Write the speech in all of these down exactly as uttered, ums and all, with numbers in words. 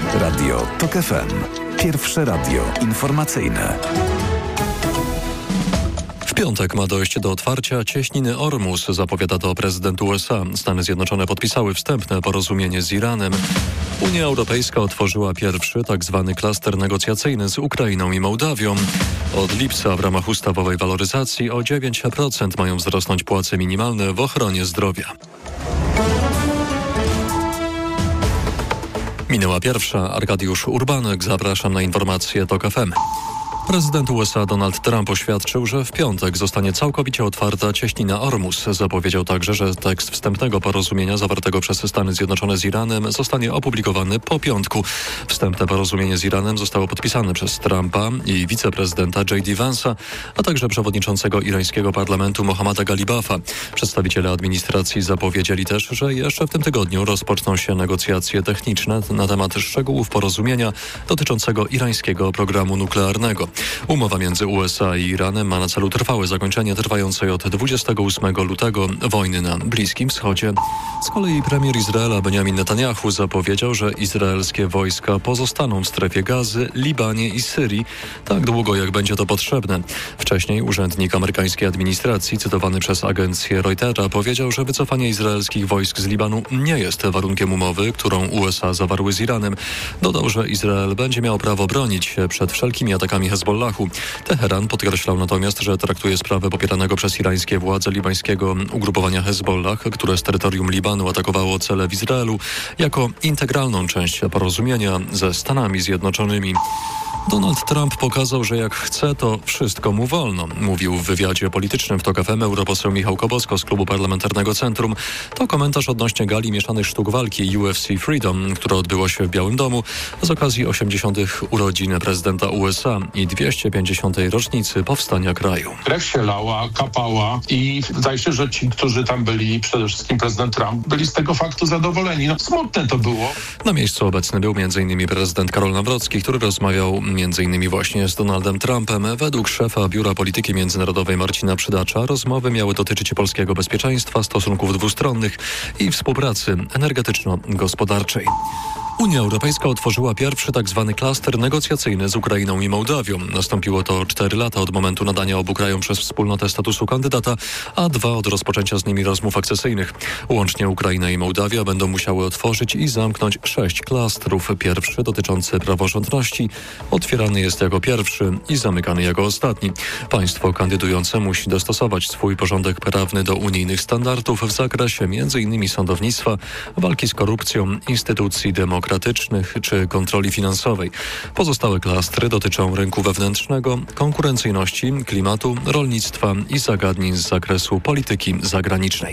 Radio TOK F M. Pierwsze radio informacyjne. W piątek ma dojść do otwarcia cieśniny Ormus, zapowiada to prezydent U S A. Stany Zjednoczone podpisały wstępne porozumienie z Iranem. Unia Europejska otworzyła pierwszy tak zwany klaster negocjacyjny z Ukrainą i Mołdawią. Od lipca w ramach ustawowej waloryzacji o dziewięć procent mają wzrosnąć płace minimalne w ochronie zdrowia. Minęła pierwsza. Arkadiusz Urbanek. Zapraszam na informacje TOK F M. Prezydent U S A Donald Trump oświadczył, że w piątek zostanie całkowicie otwarta cieśnina Ormus. Zapowiedział także, że tekst wstępnego porozumienia zawartego przez Stany Zjednoczone z Iranem zostanie opublikowany po piątku. Wstępne porozumienie z Iranem zostało podpisane przez Trumpa i wiceprezydenta J D Vance'a, a także przewodniczącego irańskiego parlamentu Mohammada Ghalibafa. Przedstawiciele administracji zapowiedzieli też, że jeszcze w tym tygodniu rozpoczną się negocjacje techniczne na temat szczegółów porozumienia dotyczącego irańskiego programu nuklearnego. Umowa między U S A i Iranem ma na celu trwałe zakończenie trwającej od dwudziestego ósmego lutego wojny na Bliskim Wschodzie. Z kolei premier Izraela Benjamin Netanyahu zapowiedział, że izraelskie wojska pozostaną w strefie Gazy, Libanie i Syrii tak długo, jak będzie to potrzebne. Wcześniej urzędnik amerykańskiej administracji, cytowany przez agencję Reutera, powiedział, że wycofanie izraelskich wojsk z Libanu nie jest warunkiem umowy, którą U S A zawarły z Iranem. Dodał, że Izrael będzie miał prawo bronić się przed wszelkimi atakami Hezbollahu. Teheran podkreślał natomiast, że traktuje sprawę popieranego przez irańskie władze libańskiego ugrupowania Hezbollah, które z terytorium Libanu atakowało cele w Izraelu, jako integralną część porozumienia ze Stanami Zjednoczonymi. Donald Trump pokazał, że jak chce, to wszystko mu wolno. Mówił w wywiadzie politycznym w TOK F M europoseł Michał Kobosko z klubu parlamentarnego Centrum. To komentarz odnośnie gali mieszanych sztuk walki U F C Freedom, która odbyła się w Białym Domu z okazji osiemdziesiątych urodzin prezydenta U S A i dwieście pięćdziesiątej rocznicy powstania kraju. Krew się lała, kapała i wydaje się, że ci, którzy tam byli, przede wszystkim prezydent Trump, byli z tego faktu zadowoleni. No smutne to było. Na miejscu obecny był m.in. prezydent Karol Nawrocki, który rozmawiał między innymi właśnie z Donaldem Trumpem. Według szefa Biura Polityki Międzynarodowej Marcina Przydacza rozmowy miały dotyczyć polskiego bezpieczeństwa, stosunków dwustronnych i współpracy energetyczno-gospodarczej. Unia Europejska otworzyła pierwszy tak zwany klaster negocjacyjny z Ukrainą i Mołdawią. Nastąpiło to cztery lata od momentu nadania obu krajom przez wspólnotę statusu kandydata, a dwa od rozpoczęcia z nimi rozmów akcesyjnych. Łącznie Ukraina i Mołdawia będą musiały otworzyć i zamknąć sześć klastrów. Pierwszy, dotyczący praworządności, otwierany jest jako pierwszy i zamykany jako ostatni. Państwo kandydujące musi dostosować swój porządek prawny do unijnych standardów w zakresie między innymi sądownictwa, walki z korupcją, instytucji demokratycznych, czy kontroli finansowej. Pozostałe klastry dotyczą rynku wewnętrznego, konkurencyjności, klimatu, rolnictwa i zagadnień z zakresu polityki zagranicznej.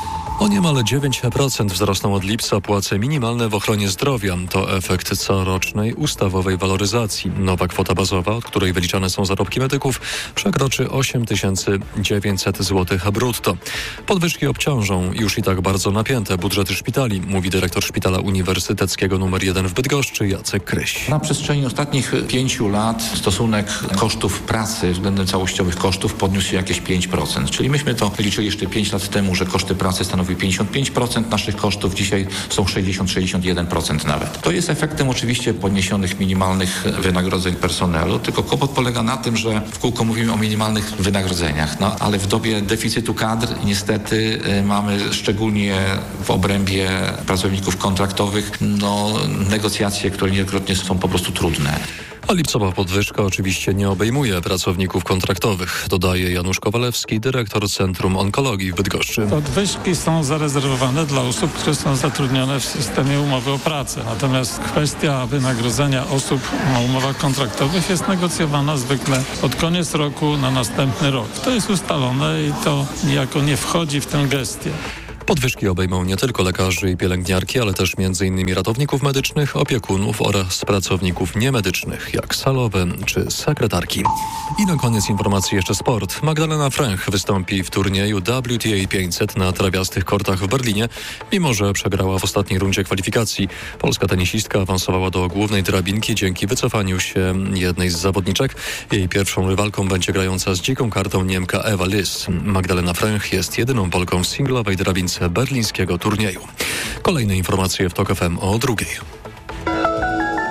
O niemal dziewięć procent wzrosną od lipca płace minimalne w ochronie zdrowia. To efekt corocznej ustawowej waloryzacji. Nowa kwota bazowa, od której wyliczane są zarobki medyków, przekroczy osiem tysięcy dziewięćset złotych brutto. Podwyżki obciążą już i tak bardzo napięte budżety szpitali, mówi dyrektor Szpitala Uniwersyteckiego numer jeden w Bydgoszczy Jacek Kryś. Na przestrzeni ostatnich pięciu lat stosunek kosztów pracy względem całościowych kosztów podniósł się jakieś pięć procent. Czyli myśmy to liczyli jeszcze pięć lat temu, że koszty pracy stanowią pięćdziesiąt pięć procent naszych kosztów, dzisiaj są sześćdziesiąt do sześćdziesięciu jeden procent nawet. To jest efektem oczywiście podniesionych minimalnych wynagrodzeń personelu, tylko kłopot polega na tym, że w kółko mówimy o minimalnych wynagrodzeniach, no ale w dobie deficytu kadr niestety y, mamy szczególnie w obrębie pracowników kontraktowych no, negocjacje, które niejednokrotnie są po prostu trudne. A lipcowa podwyżka oczywiście nie obejmuje pracowników kontraktowych, dodaje Janusz Kowalewski, dyrektor Centrum Onkologii w Bydgoszczy. Podwyżki są zarezerwowane dla osób, które są zatrudnione w systemie umowy o pracę. Natomiast kwestia wynagrodzenia osób na umowach kontraktowych jest negocjowana zwykle pod koniec roku na następny rok. To jest ustalone i to niejako nie wchodzi w tę gestię. Podwyżki obejmą nie tylko lekarzy i pielęgniarki, ale też między innymi ratowników medycznych, opiekunów oraz pracowników niemedycznych, jak salowe czy sekretarki. I na koniec informacji jeszcze sport. Magdalena Fręch wystąpi w turnieju W T A pięćset na trawiastych kortach w Berlinie, mimo że przegrała w ostatniej rundzie kwalifikacji. Polska tenisistka awansowała do głównej drabinki dzięki wycofaniu się jednej z zawodniczek. Jej pierwszą rywalką będzie grająca z dziką kartą Niemka Eva Lys. Magdalena Fręch jest jedyną Polką w singlowej drabince berlińskiego turnieju. Kolejne informacje w TOK F M o drugiej.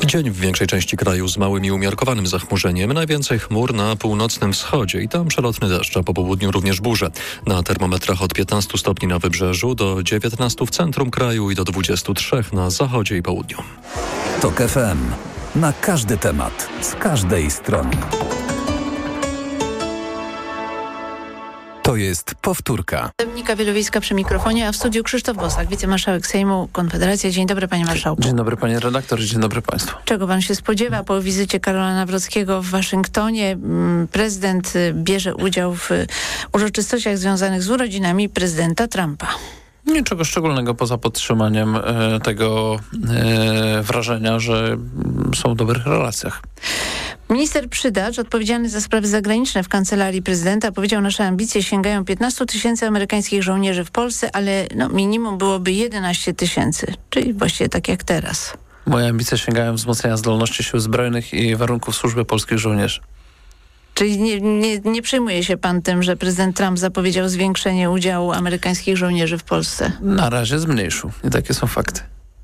Dzień w większej części kraju z małym i umiarkowanym zachmurzeniem. Najwięcej chmur na północnym wschodzie i tam przelotny deszcz, a po południu również burze. Na termometrach od piętnastu stopni na wybrzeżu do dziewiętnastu w centrum kraju i do dwudziestu trzech na zachodzie i południu. TOK F M. Na każdy temat, z każdej strony. To jest powtórka. Dominika Wielowiejska przy mikrofonie, a w studiu Krzysztof Bosak, wicemarszałek Sejmu Konfederacja. Dzień dobry, panie marszałku. Dzień dobry, panie redaktor, dzień dobry państwu. Czego pan się spodziewa po wizycie Karola Nawrockiego w Waszyngtonie? Prezydent bierze udział w uroczystościach związanych z urodzinami prezydenta Trumpa. Niczego szczególnego poza podtrzymaniem e, tego e, wrażenia, że są w dobrych relacjach. Minister Przydacz, odpowiedzialny za sprawy zagraniczne w Kancelarii Prezydenta, powiedział, nasze ambicje sięgają piętnastu tysięcy amerykańskich żołnierzy w Polsce, ale no, minimum byłoby jedenaście tysięcy, czyli właściwie tak jak teraz. Moje ambicje sięgają wzmocnienia zdolności sił zbrojnych i warunków służby polskich żołnierzy. Czyli nie, nie, nie przejmuje się pan tym, że prezydent Trump zapowiedział zwiększenie udziału amerykańskich żołnierzy w Polsce? Na razie zmniejszył i takie są fakty.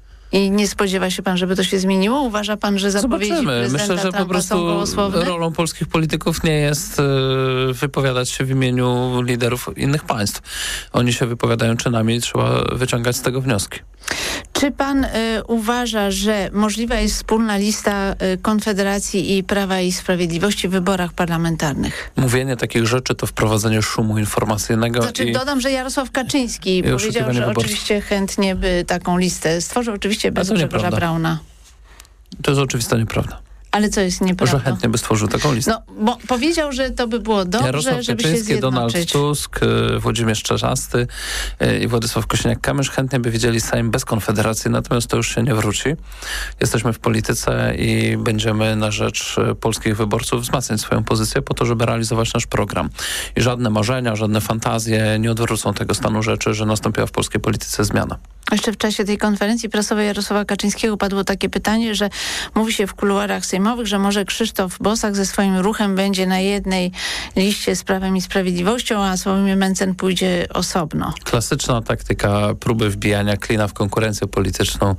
I nie spodziewa się pan, żeby to się zmieniło? Uważa pan, że zapowiedzi Zobaczymy. prezydenta Myślę, że Trumpa po prostu są gołosłowne? rolą polskich polityków nie jest y, wypowiadać się w imieniu liderów innych państw. Oni się wypowiadają czynami i trzeba wyciągać z tego wnioski. Czy pan y, uważa, że możliwa jest wspólna lista y, Konfederacji i Prawa i Sprawiedliwości w wyborach parlamentarnych? Mówienie takich rzeczy to wprowadzenie szumu informacyjnego. Znaczy, i dodam, że Jarosław Kaczyński powiedział, że wyborców. Oczywiście chętnie by taką listę stworzył, oczywiście bez Grzegorza Brauna. To jest oczywista nieprawda. Ale co jest nieprawdą? Że chętnie by stworzył taką listę. No, bo powiedział, że to by było dobrze, Jarosław żeby Kaczyński, się zjednoczyć. Donald Tusk, Włodzimierz Czarzasty i Władysław Kosiniak-Kamysz chętnie by widzieli Sejm bez Konfederacji, natomiast to już się nie wróci. Jesteśmy w polityce i będziemy na rzecz polskich wyborców wzmacniać swoją pozycję po to, żeby realizować nasz program. I żadne marzenia, żadne fantazje nie odwrócą tego stanu rzeczy, że nastąpiła w polskiej polityce zmiana. Jeszcze w czasie tej konferencji prasowej Jarosława Kaczyńskiego padło takie pytanie, że mówi się w kuluarach sejmowych, że może Krzysztof Bosak ze swoim ruchem będzie na jednej liście z Prawem i Sprawiedliwością, a Sławomir Mencen pójdzie osobno. Klasyczna taktyka próby wbijania klina w konkurencję polityczną.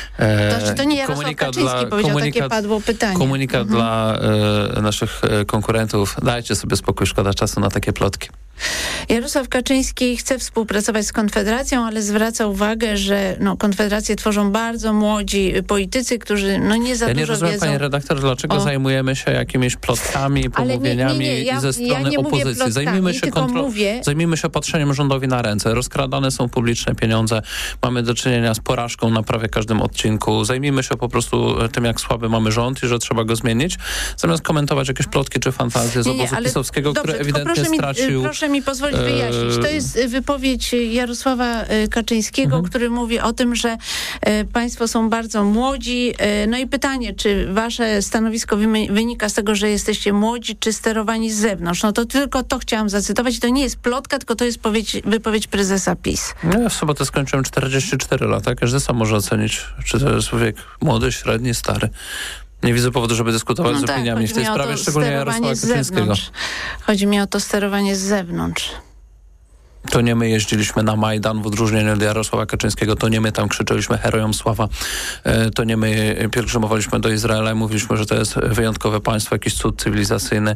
E, to, to nie Jarosław Kaczyński dla, powiedział, takie padło pytanie. Komunikat mhm. dla e, naszych konkurentów. Dajcie sobie spokój, szkoda czasu na takie plotki. Jarosław Kaczyński chce współpracować z Konfederacją, ale zwraca uwagę, że no, Konfederację tworzą bardzo młodzi politycy, którzy no, nie za ja dużo nie rozumiem, wiedzą. Panie redaktor, dlaczego o... zajmujemy się jakimiś plotkami, pomówieniami nie, nie, nie. Ja, ze strony ja opozycji. Plotkami, zajmijmy, się kontro... mówię... zajmijmy się patrzeniem rządowi na ręce. Rozkradane są publiczne pieniądze. Mamy do czynienia z porażką na prawie każdym odcinku. Zajmijmy się po prostu tym, jak słaby mamy rząd i że trzeba go zmienić, zamiast komentować jakieś plotki czy fantazje z nie, nie, obozu pisowskiego, dobrze, który ewidentnie proszę stracił... Mi, proszę mi pozwolić wyjaśnić. To jest wypowiedź Jarosława Kaczyńskiego, mhm. który mówi o tym, że e, państwo są bardzo młodzi. E, no i pytanie, czy wasze stanowisko wynika z tego, że jesteście młodzi, czy sterowani z zewnątrz? No to tylko to chciałam zacytować. To nie jest plotka, tylko to jest powiedź, wypowiedź prezesa PiS. No, ja w sobotę skończyłem czterdzieści cztery lata. Każdy sam może ocenić, czy to jest wiek młody, średni, stary. Nie widzę powodu, żeby dyskutować no z opiniami tak, w tej sprawie, szczególnie Jarosława Kaczyńskiego. Chodzi mi o to sterowanie z zewnątrz. To nie my jeździliśmy na Majdan w odróżnieniu od Jarosława Kaczyńskiego, to nie my tam krzyczeliśmy herojom sława, to nie my pielgrzymowaliśmy do Izraela i mówiliśmy, że to jest wyjątkowe państwo, jakiś cud cywilizacyjny.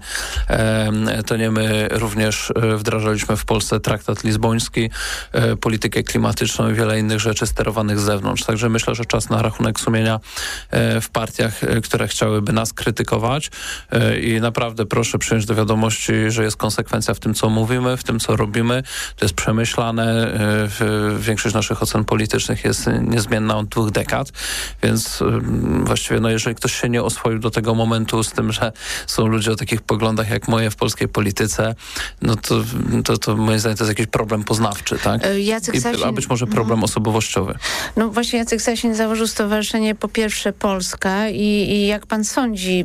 To nie my również wdrażaliśmy w Polsce traktat lizboński, politykę klimatyczną i wiele innych rzeczy sterowanych z zewnątrz. Także myślę, że czas na rachunek sumienia w partiach, które chciałyby nas krytykować i naprawdę proszę przyjąć do wiadomości, że jest konsekwencja w tym, co mówimy, w tym, co robimy. To jest przemyślane. Większość naszych ocen politycznych jest niezmienna od dwóch dekad, więc właściwie no, jeżeli ktoś się nie oswoił do tego momentu z tym, że są ludzie o takich poglądach jak moje w polskiej polityce, no to, to, to moim zdaniem to jest jakiś problem poznawczy, tak? Jacek I, Sasin, a być może problem osobowościowy. No właśnie Jacek Sasin założył stowarzyszenie Po Pierwsze Polska i, i jak pan sądzi,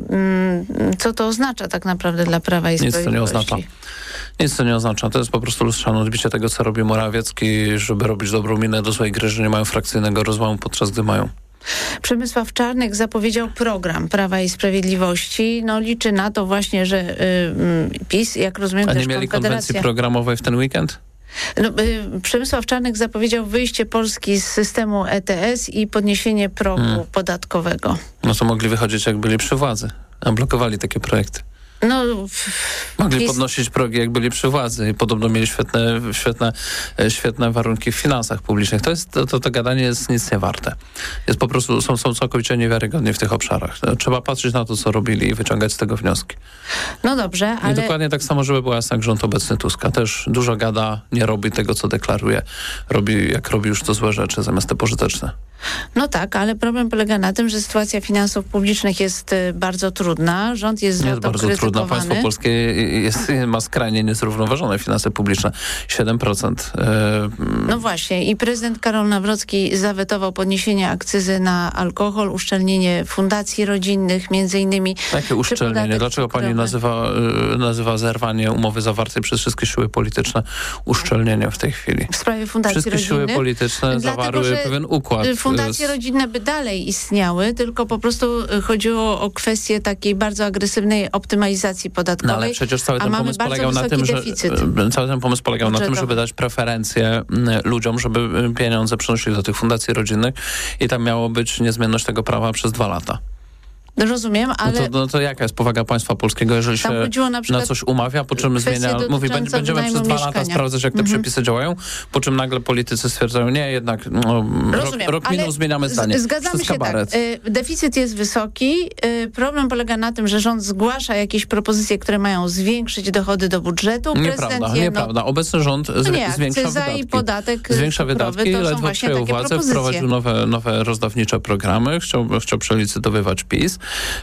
co to oznacza tak naprawdę dla Prawa i Sprawiedliwości? Nic to nie oznacza. Nic to nie oznacza. To jest po prostu lustrzane odbicie tego, co robi Morawiecki, żeby robić dobrą minę do złej gry, że nie mają frakcyjnego rozłamu, podczas gdy mają. Przemysław Czarnek zapowiedział program Prawa i Sprawiedliwości. No liczy na to właśnie, że y, y, PiS, jak rozumiem, A też nie mieli Konfederacja... konwencji programowej w ten weekend? No, y, Przemysław Czarnek zapowiedział wyjście Polski z systemu E T S i podniesienie progu hmm. podatkowego. No to mogli wychodzić, jak byli przy władzy, a blokowali takie projekty. No, Mogli jest... podnosić progi, jak byli przy władzy i podobno mieli świetne, świetne, świetne warunki w finansach publicznych. To, jest, to, to, to gadanie jest nic nie warte. Jest po prostu, są, są całkowicie niewiarygodni w tych obszarach. Trzeba patrzeć na to, co robili i wyciągać z tego wnioski. No dobrze, ale... I dokładnie tak samo, żeby była jak rząd obecny Tuska. Też dużo gada, nie robi tego, co deklaruje. Robi, jak robi już to złe rzeczy, zamiast te pożyteczne. No tak, ale problem polega na tym, że sytuacja finansów publicznych jest bardzo trudna. Rząd jest za jest to bardzo krytykowany. Trudno. Państwo polskie jest, ma skrajnie niezrównoważone finanse publiczne. siedem procent. No właśnie. I prezydent Karol Nawrocki zawetował podniesienie akcyzy na alkohol, uszczelnienie fundacji rodzinnych, między innymi. Jakie uszczelnienie? Dlaczego cukrowy? pani nazywa, nazywa zerwanie umowy zawartej przez wszystkie siły polityczne uszczelnieniem w tej chwili? W sprawie fundacji Wszystkie rodzinnych? siły polityczne Dlatego, zawarły pewien układ. Fundacje rodzinne by dalej istniały, tylko po prostu chodziło o kwestię takiej bardzo agresywnej optymalizacji podatkowej. No ale przecież cały a ten mamy pomysł bardzo polegał na tym, że deficyt cały ten pomysł polegał budżetowy. na tym, żeby dać preferencje ludziom, żeby pieniądze przenosili do tych fundacji rodzinnych i tam miało być niezmienność tego prawa przez dwa lata. Rozumiem, ale... No to, no to jaka jest powaga państwa polskiego, jeżeli się na, na coś umawia, po czym zmienia... Mówi, będziemy przez dwa lata sprawdzać, jak te mhm. przepisy działają, po czym nagle politycy stwierdzają, nie, jednak no, Rozumiem, rok, rok minął, zmieniamy zdanie. Zgadzamy się tak. Deficyt jest wysoki. Problem polega na tym, że rząd zgłasza jakieś propozycje, które mają zwiększyć dochody do budżetu. Nieprawda, je, nieprawda. No, Obecny rząd no nie, zwiększa wydatki. I podatek zwiększa wydatki, ledwo przejął władzę, wprowadził nowe, nowe rozdawnicze programy, chciał, chciał przelicytowywać PiS.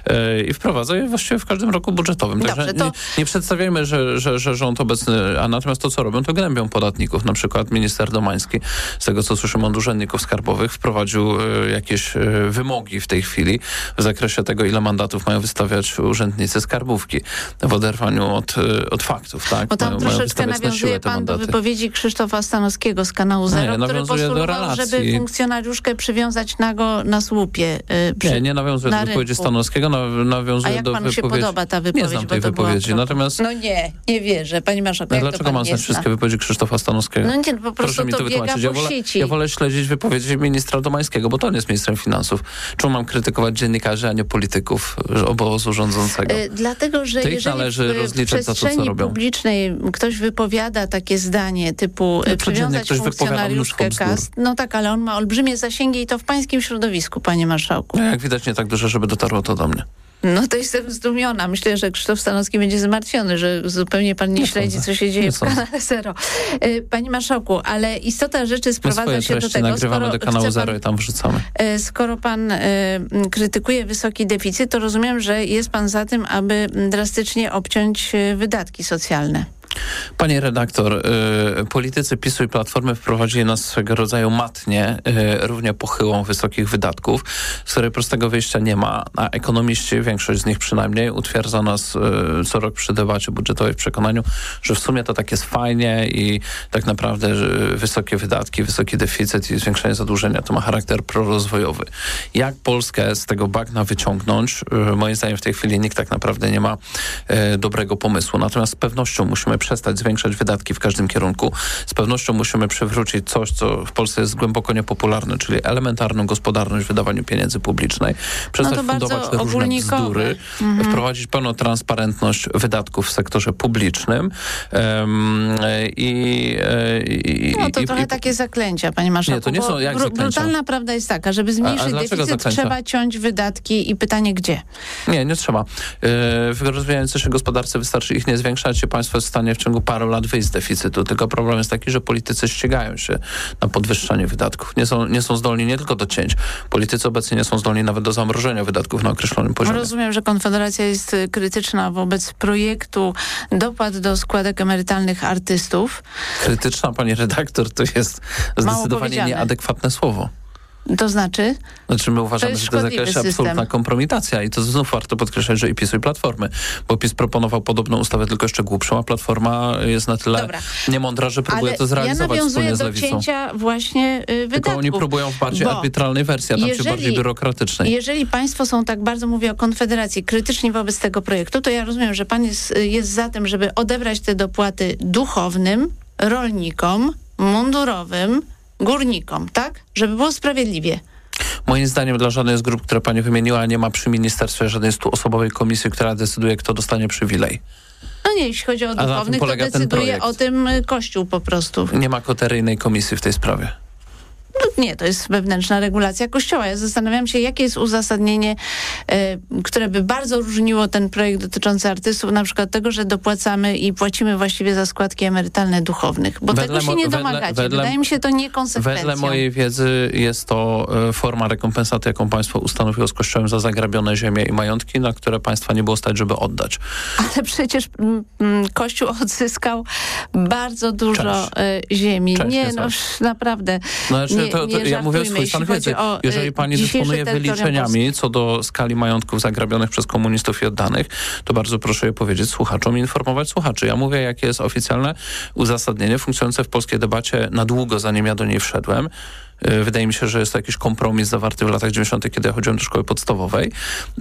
I wprowadza je właściwie w każdym roku budżetowym. Także Dobrze, to... nie, nie przedstawiajmy, że, że, że rząd obecny, a natomiast to, co robią, to gnębią podatników. Na przykład minister Domański, z tego, co słyszymy od urzędników skarbowych, wprowadził y, jakieś y, wymogi w tej chwili w zakresie tego, ile mandatów mają wystawiać urzędnicy skarbówki w oderwaniu od, y, od faktów. Tak? Bo tam mają, troszeczkę mają nawiązuje pan do wypowiedzi Krzysztofa Stanowskiego z kanału Zero, nie, który postulował, żeby funkcjonariuszkę przywiązać nago na słupie. Y, przy, nie, nie nawiązuje do wypowiedzi Stanowskiego, nawiązuje A jak do panu wypowiedzi... się podoba ta wypowiedź? Nie znam tej wypowiedzi, natomiast... No nie, nie wierzę, pani marszałek. No dlaczego mam znać wszystkie wypowiedzi Krzysztofa Stanowskiego? No nie, po prostu Proszę mi to, to wytłumaczyć. Ja wolę, sieci. ja wolę śledzić wypowiedzi ministra Domańskiego, bo to on jest ministrem finansów. Czemu mam krytykować dziennikarzy, a nie polityków obozu rządzącego? Yy, dlatego, że to jeżeli należy w przestrzeni publicznej ktoś wypowiada takie zdanie typu no, przywiązać funkcjonariuszkę K A S, no tak, ale on ma olbrzymie zasięgi i to w pańskim środowisku, panie marszałku. No, jak widać nie tak duże, żeby dotarło to do mnie. No to jestem zdumiona. Myślę, że Krzysztof Stanowski będzie zmartwiony, że zupełnie pan nie, nie śledzi, sądzę. co się dzieje nie w kanale Zero. Panie marszałku, ale istota rzeczy sprowadza się do tego, nagrywamy skoro do kanału Zero pan, i tam wrzucamy. Skoro pan y, krytykuje wysoki deficyt, to rozumiem, że jest pan za tym, aby drastycznie obciąć wydatki socjalne. Pani redaktor, y, politycy PiSu i Platformy wprowadzili nas swego rodzaju matnię, y, równie pochyłą wysokich wydatków, z której prostego wyjścia nie ma, a ekonomiści, większość z nich przynajmniej, utwierdza nas y, co rok przy debacie budżetowej w przekonaniu, że w sumie to tak jest fajnie i tak naprawdę wysokie wydatki, wysoki deficyt i zwiększenie zadłużenia to ma charakter prorozwojowy. Jak Polskę z tego bagna wyciągnąć? Y, moim zdaniem w tej chwili nikt tak naprawdę nie ma y, dobrego pomysłu. Natomiast z pewnością musimy przestać zwiększać wydatki w każdym kierunku. Z pewnością musimy przywrócić coś, co w Polsce jest głęboko niepopularne, czyli elementarną gospodarność w wydawaniu pieniędzy publicznej. Przestać no fundować te różne bzdury. Mhm. Wprowadzić pełną transparentność wydatków w sektorze publicznym. Um, i, i, no to i, trochę i, takie zaklęcia, panie marszałku. Nie, to nie są jak br- zaklęcia. Brutalna prawda jest taka, żeby zmniejszyć a, a deficyt, zaklęcia? trzeba ciąć wydatki i pytanie gdzie? Nie, nie trzeba. W rozwijającej się gospodarce wystarczy ich nie zwiększać i państwo jest w stanie w ciągu paru lat wyjść z deficytu. Tylko problem jest taki, że politycy ścigają się na podwyższanie wydatków. Nie są, nie są zdolni nie tylko do cięć. Politycy obecnie nie są zdolni nawet do zamrożenia wydatków na określonym poziomie. Rozumiem, że Konfederacja jest krytyczna wobec projektu dopłat do składek emerytalnych artystów. Krytyczna, pani redaktor, to jest zdecydowanie nieadekwatne słowo. To znaczy? Znaczy my uważamy, to że to jest jakaś system. absolutna kompromitacja i to znów warto podkreślać, że i PiS i Platformy, bo PiS proponował podobną ustawę, tylko jeszcze głupszą, a Platforma jest na tyle Dobra. niemądra, że próbuje Ale to zrealizować ja wspólnie z do Lewicą. cięcia właśnie y, wydatków. Tylko oni próbują w bardziej arbitralnej wersji, a tam jeżeli, się bardziej biurokratycznej. Jeżeli państwo są tak bardzo, mówię o Konfederacji, krytyczni wobec tego projektu, to ja rozumiem, że pan jest, jest za tym, żeby odebrać te dopłaty duchownym, rolnikom, mundurowym, górnikom, tak? Żeby było sprawiedliwie. Moim zdaniem dla żadnej z grup, które pani wymieniła, nie ma przy ministerstwie żadnej stuosobowej komisji, która decyduje, kto dostanie przywilej. No nie, jeśli chodzi o duchownych, to decyduje o tym Kościół po prostu. Nie ma koteryjnej komisji w tej sprawie. No nie, to jest wewnętrzna regulacja Kościoła. Ja zastanawiam się, jakie jest uzasadnienie, y, które by bardzo różniło ten projekt dotyczący artystów, na przykład tego, że dopłacamy i płacimy właściwie za składki emerytalne duchownych, bo wedle tego się nie domagacie. Wedle, wedle, Wydaje mi się to niekonsekwencją. Wedle mojej wiedzy jest to y, forma rekompensaty, jaką państwo ustanowiło z Kościołem za zagrabione ziemię i majątki, na które państwa nie było stać, żeby oddać. Ale przecież mm, Kościół odzyskał bardzo dużo y, ziemi. Część nie, no naprawdę. No, znaczy, nie, to, to, nie ja mówię o swój stan wiedzy. O, Jeżeli pani dysponuje wyliczeniami co do skali majątków zagrabionych przez komunistów i oddanych, to bardzo proszę je powiedzieć słuchaczom i informować słuchaczy. Ja mówię, jakie jest oficjalne uzasadnienie funkcjonujące w polskiej debacie na długo, zanim ja do niej wszedłem. Wydaje mi się, że jest to jakiś kompromis zawarty w latach dziewięćdziesiątych, kiedy ja chodziłem do szkoły podstawowej.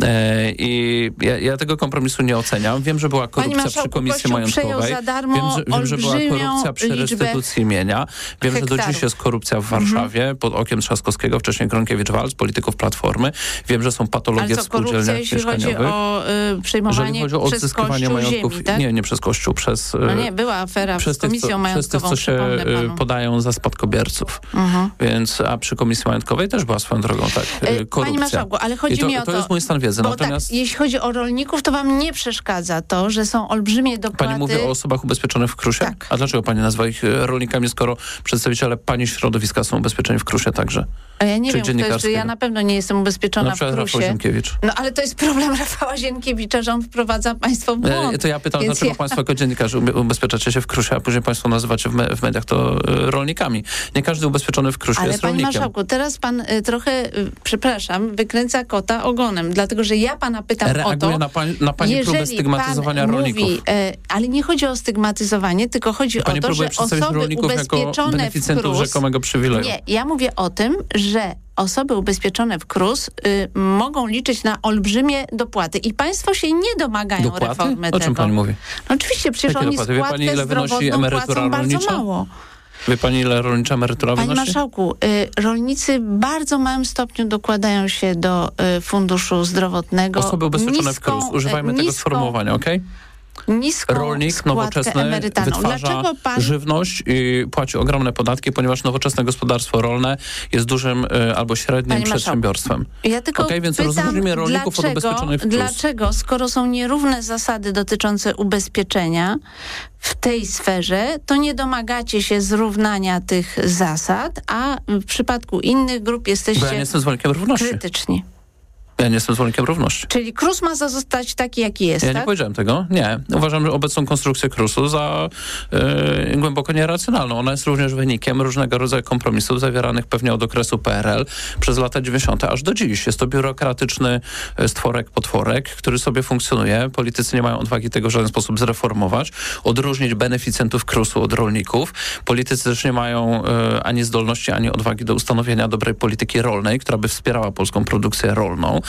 I ja, ja tego kompromisu nie oceniam. Wiem, że była korupcja przy komisji majątkowej. Za darmo wiem, że, wiem, że była korupcja przy restytucji mienia. Wiem, hektarów. Że do dziś jest korupcja w Warszawie mhm. pod okiem Trzaskowskiego, wcześniej Gronkiewicz-Waltz, polityków Platformy. Wiem, że są patologie w spółdzielniach jeśli mieszkaniowych. Chodzi o y, przejmowanie chodzi o odzyskiwanie majątków. Ziemi, tak? Nie, nie przez Kościół, przez... No nie, była afera z komisją tych, majątkową, przez tych, co się podają za spadkobierców. Mhm. Więc, a przy komisji majątkowej też była swoją drogą, tak, korupcja. Pani marszałku, ale chodzi to, mi o to... To jest mój stan wiedzy. Bo Natomiast... tak, jeśli chodzi o rolników, to wam nie przeszkadza to, że są olbrzymie dopłaty... Pani mówi o osobach ubezpieczonych w Krusie? Tak. A dlaczego pani nazywa ich rolnikami, skoro przedstawiciele pani środowiska są ubezpieczeni w Krusie także? A ja nie Czyli wiem, kto jest, że ja na pewno nie jestem ubezpieczona na w Krusie. Rafał Zienkiewicz. No ale to jest problem Rafała Zienkiewicza, że on wprowadza państwo w błąd. E, to ja pytam, Więc dlaczego ja... państwo jako dziennikarze ubezpieczacie się w Krusie, a później państwo nazywacie w, me w mediach to y, rolnikami. Nie każdy ubezpieczony w Krusie ale jest rolnikiem. Ale panie marszałku, teraz pan y, trochę, y, przepraszam, wykręca kota ogonem, dlatego że ja pana pytam Reaguję o to... na, pań, na pani próbę stygmatyzowania pan rolników. Mówi, y, ale nie chodzi o stygmatyzowanie, tylko chodzi pani o to, że osoby ubezpieczone w KRUS... rzekomego przywileju. Nie, ja mówię o tym, że osoby ubezpieczone w KRUS y, mogą liczyć na olbrzymie dopłaty i państwo się nie domagają dopłaty? reformy o tego. czym pani mówi? No oczywiście, przecież Jakie oni dopłaty? Wie pani, ile wynosi emerytura rolnicza? Bardzo mało. Wie pani, ile rolnicza emerytura Panie wynosi? marszałku, y, rolnicy w bardzo małym stopniu dokładają się do y, funduszu zdrowotnego. Osoby ubezpieczone niską, w KRUS. Używajmy niską, tego sformułowania, okej? Okay? Niską Rolnik nowoczesny emerytalną. wytwarza pan... żywność i płaci ogromne podatki, ponieważ nowoczesne gospodarstwo rolne jest dużym y, albo średnim Panie przedsiębiorstwem. Ja tylko okay, więc pytam, rozróżnimy rolników dlaczego, od ubezpieczonych w KRUS. Dlaczego, skoro są nierówne zasady dotyczące ubezpieczenia w tej sferze, to nie domagacie się zrównania tych zasad, a w przypadku innych grup jesteście Bo ja nie jestem zwolennikiem równości. krytyczni. Ja nie jestem zwolennikiem równości. Czyli KRUS ma zostać taki, jaki jest, Ja tak? nie powiedziałem tego. Nie. Uważam że obecną konstrukcję KRUS-u za yy, głęboko nieracjonalną. Ona jest również wynikiem różnego rodzaju kompromisów zawieranych pewnie od okresu P R L przez lata dziewięćdziesiąte aż do dziś. Jest to biurokratyczny stworek, potworek, który sobie funkcjonuje. Politycy nie mają odwagi tego w żaden sposób zreformować, odróżnić beneficjentów KRUS-u od rolników. Politycy też nie mają yy, ani zdolności, ani odwagi do ustanowienia dobrej polityki rolnej, która by wspierała polską produkcję rolną.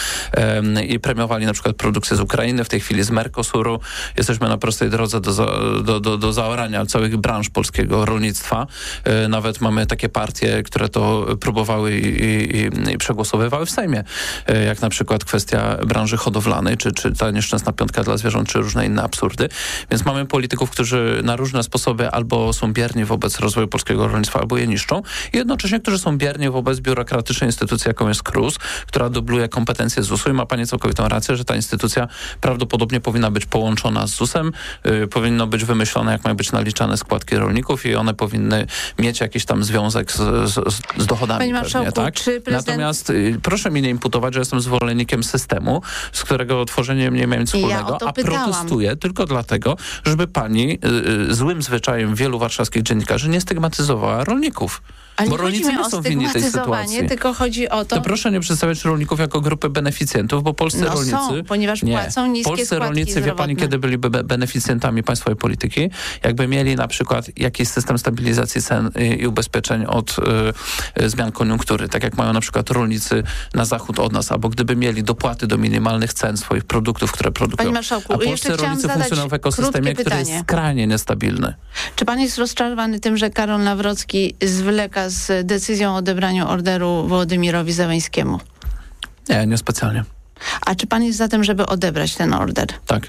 I premiowali na przykład produkcję z Ukrainy, w tej chwili z Mercosuru. Jesteśmy na prostej drodze do, za, do, do, do zaorania całych branż polskiego rolnictwa. Nawet mamy takie partie, które to próbowały i, i, i przegłosowywały w Sejmie. Jak na przykład kwestia branży hodowlanej, czy, czy ta nieszczęsna piątka dla zwierząt, czy różne inne absurdy. Więc mamy polityków, którzy na różne sposoby albo są bierni wobec rozwoju polskiego rolnictwa, albo je niszczą. I jednocześnie, którzy są bierni wobec biurokratycznej instytucji, jaką jest KRUS, która dubluje kompetencje z zusu i ma pani całkowitą rację, że ta instytucja prawdopodobnie powinna być połączona z zusem, yy, powinno być wymyślone, jak mają być naliczane składki rolników i one powinny mieć jakiś tam związek z, z, z dochodami. Panie marszałku, pewnie, tak? czy prezydent... Natomiast yy, proszę mi nie imputować, że jestem zwolennikiem systemu, z którego tworzeniem nie miałem nic wspólnego, ja a protestuję tylko dlatego, żeby pani yy, złym zwyczajem wielu warszawskich dziennikarzy nie stygmatyzowała rolników. Ale bo nie chodzi rolnicy mi nie o są winni tej stygmatyzowanie, sytuacji. tylko chodzi o to... To proszę nie przedstawiać rolników jako grupy beneficjentów, bo polscy No rolnicy... są, ponieważ nie. płacą niskie Polscy składki rolnicy, zdrowotne. wie pani, kiedy byli be- beneficjentami państwowej polityki? Jakby mieli na przykład jakiś system stabilizacji cen i, i ubezpieczeń od y, y, zmian koniunktury, tak jak mają na przykład rolnicy na zachód od nas, albo gdyby mieli dopłaty do minimalnych cen swoich produktów, które produkują. Panie marszałku, A polscy jeszcze chciałam rolnicy zadać funkcjonują w ekosystemie, który pytanie. jest skrajnie niestabilny. Czy pan jest rozczarowany tym, że Karol Nawrocki zwleka z decyzją o odebraniu orderu Wołodymyrowi Zełenskiemu? Nie, niespecjalnie. A czy pan jest za tym, żeby odebrać ten order? Tak.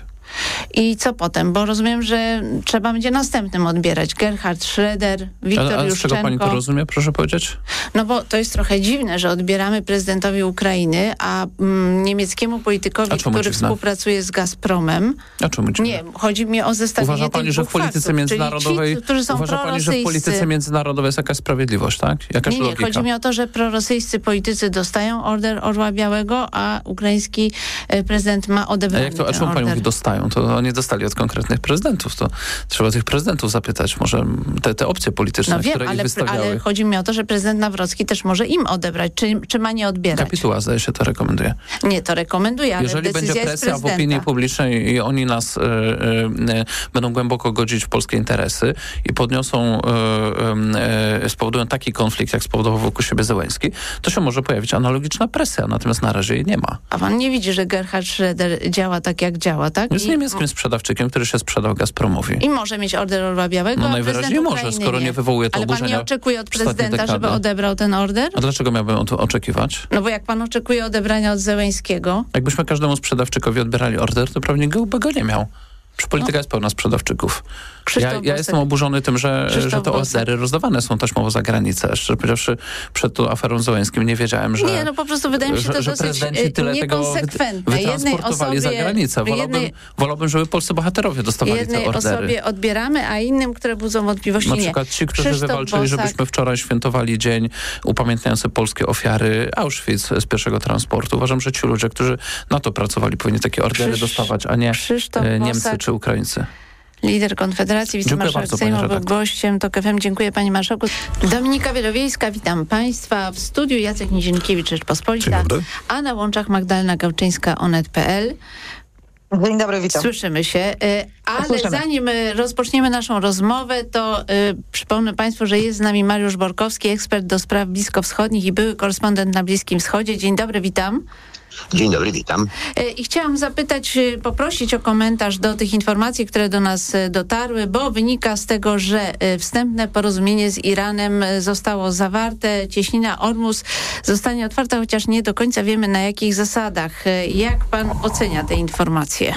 I co potem? Bo rozumiem, że trzeba będzie następnym odbierać. Gerhard Schröder, Wiktor A, a z Juszczenko. czego pani to rozumie, proszę powiedzieć? No bo to jest trochę dziwne, że odbieramy prezydentowi Ukrainy, a mm, niemieckiemu politykowi, A czemu który dziwne? współpracuje z Gazpromem. A czemu dziwne? Nie, chodzi mi o zestawienie Uważa pani, tych że w dwóch polityce faktów, międzynarodowej czyli ci, którzy są uważa pani, że w polityce prorosyjscy. międzynarodowej jest jakaś sprawiedliwość, tak? Jakaś Nie, nie, logika? chodzi mi o to, że prorosyjscy politycy dostają order Orła Białego, a ukraiński e, prezydent ma A odebrany jak to, a ten czemu pani order. mówi dostają? To oni dostali od konkretnych prezydentów. To trzeba tych prezydentów zapytać. Może te, te opcje polityczne, No wiem, które ich ale, wystawiały. ale chodzi mi o to, że prezydent Nawrocki też może im odebrać, czy, czy ma nie odbierać. Kapituła, zdaje się, to rekomenduje. Nie, to rekomenduje, ale Jeżeli decyzja będzie jest presja w prezydenta. opinii publicznej i oni nas y, y, y, będą głęboko godzić w polskie interesy i podniosą, y, y, y, spowodują taki konflikt, jak spowodował wokół siebie Zełenski, to się może pojawić analogiczna presja, natomiast na razie jej nie ma. A pan nie widzi, że Gerhard Schröder działa tak, jak działa, tak? Jest I, niemieckim sprzedawczykiem, który się sprzedał Gazpromowi. I może mieć order Orła Białego, No a najwyraźniej prezydent może, Ukrainy skoro nie wywołuje to Ale pan oburzenia nie oczekuje od ostatniej prezydenta, żeby dekady. odebrał ten order? A dlaczego miałbym o to oczekiwać? No bo jak pan oczekuje odebrania od Zełenskiego, Jakbyśmy każdemu sprzedawczykowi odbierali order, to pewnie go, by go nie miał. Przecież polityka jest pełna sprzedawczyków. Krzysztof Ja, ja Bosak. jestem oburzony tym, że, Krzysztof że te Bosak. ordery rozdawane są taśmowo za granicę. Szczerze powiedziawszy, przed tą aferą Zełenskim nie wiedziałem, że... Nie, no po prostu wydaje mi się że, to że dosyć prezydenci tyle tego niekonsekwentne. wy- Jednej wytransportowali osobie, za granicę. Wolałbym, jednej, wolałbym, żeby polscy bohaterowie dostawali jednej te ordery. osobie odbieramy, a innym, które budzą wątpliwości, Na nie. przykład ci, którzy Krzysztof wywalczyli, Bosak. żebyśmy wczoraj świętowali dzień upamiętniający polskie ofiary Auschwitz z pierwszego transportu. Uważam, że ci ludzie, którzy na to pracowali, powinni takie ordery Krzysz- dostawać, a nie Krzysztof e, Niemcy Bosak. czy Ukraińcy. Lider Konfederacji, wicemarszałek bardzo, pani Sejmu, był redaktor. gościem TOK F M. Dziękuję, panie marszałku. Dominika Wielowiejska, witam państwa. W studiu Jacek Nizienkiewicz, Rzeczpospolita. Dzień dobry. A na łączach Magdalena Gałczyńska, onet kropka pe el. Dzień dobry, witam. Słyszymy się, y, ale Słyszymy. zanim y, rozpoczniemy naszą rozmowę, to y, przypomnę państwu, że jest z nami Mariusz Borkowski, ekspert do spraw bliskowschodnich i były korespondent na Bliskim Wschodzie. Dzień dobry, witam. Dzień dobry, witam. Y, I chciałam zapytać, y, poprosić o komentarz do tych informacji, które do nas y, dotarły, bo wynika z tego, że y, wstępne porozumienie z Iranem y, zostało zawarte. Cieśnina Ormus zostanie otwarta, chociaż nie do końca wiemy, na jakich zasadach. Y, Jak pan ocenia te informacje?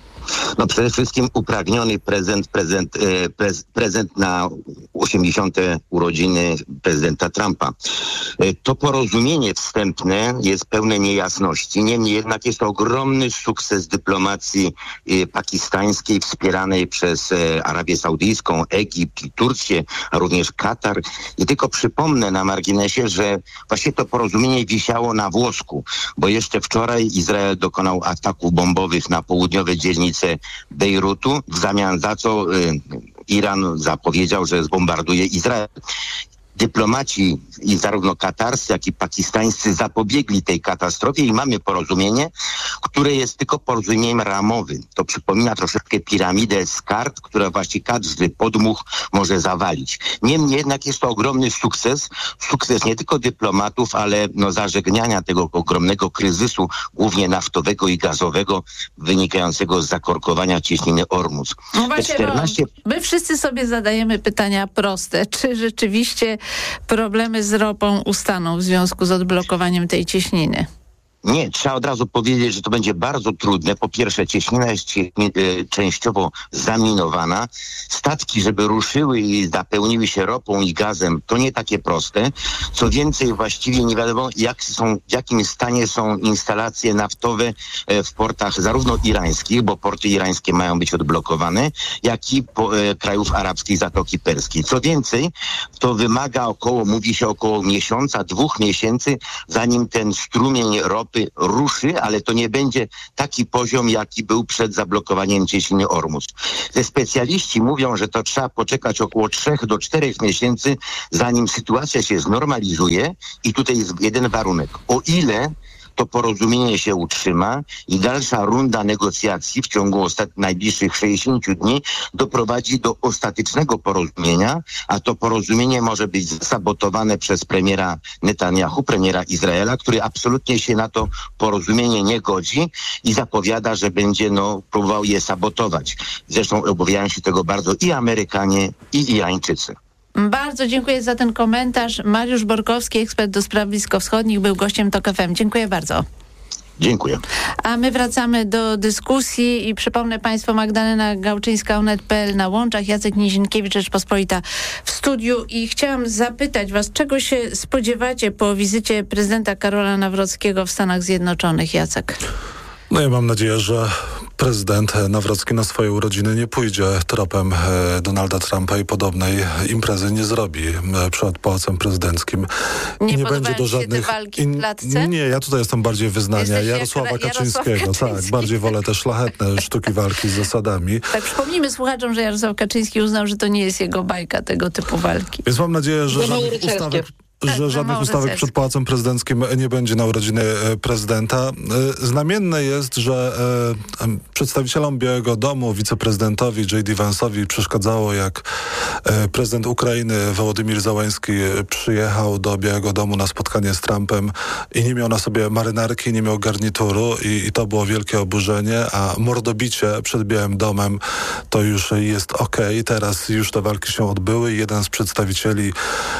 No przede wszystkim upragniony prezent, prezent, e, prez, prezent na osiemdziesiąte urodziny prezydenta Trumpa. E, to porozumienie wstępne jest pełne niejasności. Niemniej jednak jest to ogromny sukces dyplomacji e, pakistańskiej wspieranej przez e, Arabię Saudyjską, Egipt, Turcję, a również Katar. I tylko przypomnę na marginesie, że właśnie to porozumienie wisiało na włosku, bo jeszcze wczoraj Izrael dokonał ataków bombowych na południowe dzielnice Bejrutu, w zamian za co y, Iran zapowiedział, że zbombarduje Izrael. Dyplomaci i zarówno katarscy, jak i pakistańscy zapobiegli tej katastrofie i mamy porozumienie, które jest tylko porozumieniem ramowym. To przypomina troszeczkę piramidę z kart, która właśnie każdy podmuch może zawalić. Niemniej jednak jest to ogromny sukces, sukces nie tylko dyplomatów, ale no zażegnania tego ogromnego kryzysu, głównie naftowego i gazowego, wynikającego z zakorkowania cieśniny Ormus. No właśnie, Te czternaście... bo my wszyscy sobie zadajemy pytania proste. Czy rzeczywiście problemy z ropą ustaną w związku z odblokowaniem tej cieśniny? Nie, trzeba od razu powiedzieć, że to będzie bardzo trudne. Po pierwsze, cieśnina jest cie, e, częściowo zaminowana. Statki, żeby ruszyły i zapełniły się ropą i gazem, to nie takie proste. Co więcej, właściwie nie wiadomo, jak są, w jakim stanie są instalacje naftowe e, w portach zarówno irańskich, bo porty irańskie mają być odblokowane, jak i po, e, krajów arabskich Zatoki Perskiej. Co więcej, to wymaga około, mówi się około miesiąca, dwóch miesięcy, zanim ten strumień ropy ropy ruszy, ale to nie będzie taki poziom, jaki był przed zablokowaniem cieśniny Ormus. Te specjaliści mówią, że to trzeba poczekać około trzech do czterech miesięcy, zanim sytuacja się znormalizuje i tutaj jest jeden warunek. O ile to porozumienie się utrzyma i dalsza runda negocjacji w ciągu ostat- najbliższych sześćdziesięciu dni doprowadzi do ostatecznego porozumienia, a to porozumienie może być zasabotowane przez premiera Netanyahu, premiera Izraela, który absolutnie się na to porozumienie nie godzi i zapowiada, że będzie no, próbował je sabotować. Zresztą obawiają się tego bardzo i Amerykanie, i Irańczycy. Bardzo dziękuję za ten komentarz. Mariusz Borkowski, ekspert do spraw bliskowschodnich, był gościem TOK F M. Dziękuję bardzo. Dziękuję. A my wracamy do dyskusji i przypomnę Państwu, Magdalena Gałczyńska, Onet kropka pe el na łączach, Jacek Nizinkiewicz, Rzeczpospolita w studiu i chciałam zapytać Was, czego się spodziewacie po wizycie prezydenta Karola Nawrockiego w Stanach Zjednoczonych, Jacek? No ja mam nadzieję, że prezydent Nawrocki na swoje urodziny nie pójdzie tropem Donalda Trumpa i podobnej imprezy nie zrobi przed Pałacem Prezydenckim. Nie, I nie będzie do żadnych te walki w klatce? Nie, ja tutaj jestem bardziej wyznania Jarosława Kaczyńskiego. Jarosław Kaczyński. Tak, bardziej wolę te szlachetne sztuki walki z zasadami. Tak, przypomnijmy słuchaczom, że Jarosław Kaczyński uznał, że to nie jest jego bajka tego typu walki. Więc mam nadzieję, że żadnych ustawek... że tak, żadnych ustawek przed Pałacem Prezydenckim nie będzie na urodziny prezydenta. Znamienne jest, że przedstawicielom Białego Domu, wiceprezydentowi J D Vance'owi przeszkadzało, jak prezydent Ukrainy Wołodymyr Zełański przyjechał do Białego Domu na spotkanie z Trumpem i nie miał na sobie marynarki, nie miał garnituru i, i to było wielkie oburzenie, a mordobicie przed Białym Domem to już jest okej. Teraz już te walki się odbyły i jeden z przedstawicieli